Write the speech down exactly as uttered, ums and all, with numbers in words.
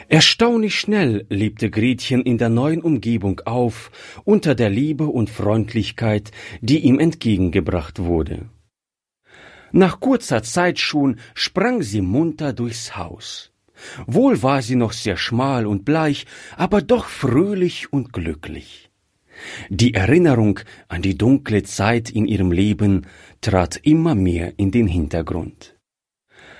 Erstaunlich schnell lebte Gretchen in der neuen Umgebung auf, unter der Liebe und Freundlichkeit, die ihm entgegengebracht wurde. Nach kurzer Zeit schon sprang sie munter durchs Haus. Wohl war sie noch sehr schmal und bleich, aber doch fröhlich und glücklich. Die Erinnerung an die dunkle Zeit in ihrem Leben trat immer mehr in den Hintergrund.